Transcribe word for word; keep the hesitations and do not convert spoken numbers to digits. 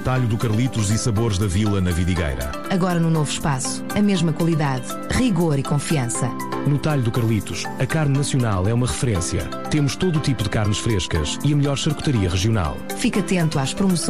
Talho do Carlitos e sabores da Vila na Vidigueira. Agora no novo espaço, a mesma qualidade, rigor e confiança. No Talho do Carlitos, a carne nacional é uma referência. Temos todo o tipo de carnes frescas e a melhor charcutaria regional. Fique atento às promoções